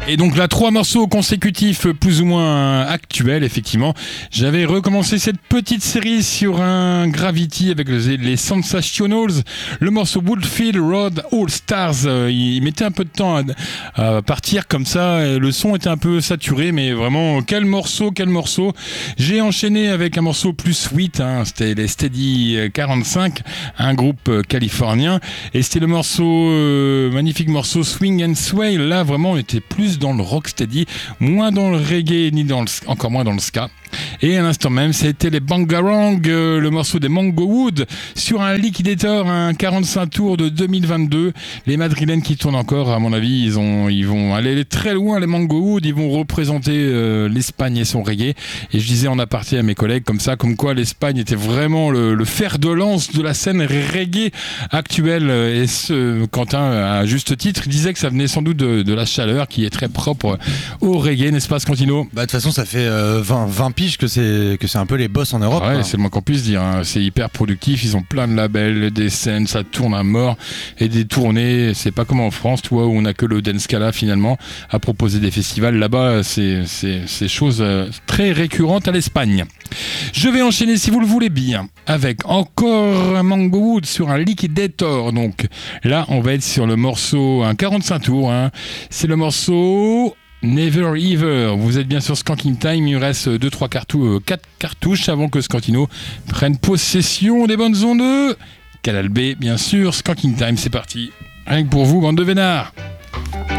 Et donc là, 3 morceaux consécutifs plus ou moins actuels, effectivement. J'avais recommencé cette petite série sur un Gravity avec les Sensationals. Le morceau Woodfield Road All Stars, il mettait un peu de temps à partir comme ça. Le son était un peu saturé, mais vraiment, quel morceau. J'ai enchaîné avec un morceau plus sweet, c'était les Steady 45, un groupe californien. Et c'était le morceau, magnifique morceau Swing and Sway. Là, vraiment, on était plus dans le rocksteady, moins dans le reggae, encore moins dans le ska. Et à l'instant même, c'était les Bangarang, le morceau des Mango Wood, sur un Liquidator, un 45 tours de 2022. Les Madrilènes qui tournent encore, à mon avis, ils vont aller très loin, les Mango Wood, ils vont représenter l'Espagne et son reggae. Et je disais en aparté à mes collègues comme quoi l'Espagne était vraiment le fer de lance de la scène reggae actuelle. Et Quentin, à juste titre, disait que ça venait sans doute de la chaleur qui est très propre au reggae, n'est-ce pas, Scantino ? De toute façon, ça fait 20 piges que c'est un peu les boss en Europe. Ouais, c'est le moins qu'on puisse dire. C'est hyper productif. Ils ont plein de labels, des scènes, ça tourne à mort et des tournées. C'est pas comme en France, où on a que le Dancecala finalement à proposer des festivals. Là-bas, c'est chose très récurrente à l'Espagne. Je vais enchaîner, si vous le voulez bien, avec encore un Mango Wood sur un Liquidator. Donc là, on va être sur le morceau, un 45 tours. C'est le morceau Never Ever. Vous êtes bien sur Skanking Time. Il reste 4 cartouches avant que Scantino prenne possession des bonnes ondes. Canal B, bien sûr. Skanking Time, c'est parti. Rien que pour vous, bande de vénards.